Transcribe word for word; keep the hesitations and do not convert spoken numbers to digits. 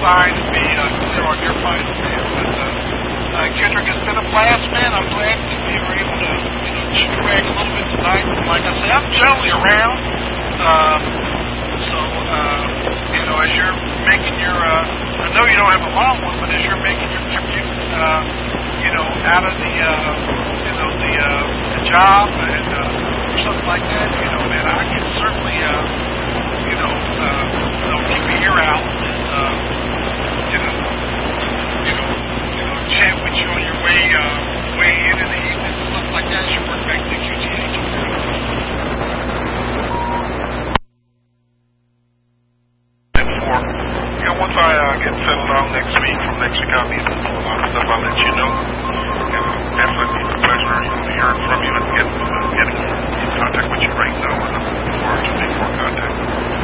side and be uh, clear on your side, man. But uh, uh, Kendrick, it's been a blast, man. I'm glad that we were able to, you know, shipwreck a little bit tonight. Like I said, I'm generally around. Um, so, uh, you know, as you're making your, uh, I know you don't have a long one, but as you're making your commute, uh, you know, out of the, uh, you know, the, uh, the job and uh, or something like that, you know, man, I can certainly, uh, you know, uh, you know, keep your ear out and, uh, you know, you know, you know, chat with you on your way, uh, way in in the evening and stuff like that as you work back to Q T H. You know, once I uh, get settled out next week, from next week I'll be doing a lot of stuff. I'll let you know. And definitely it's a pleasure, you know, to hear from you and get, uh, get in contact with you right now. And I'm looking forward to making more contact.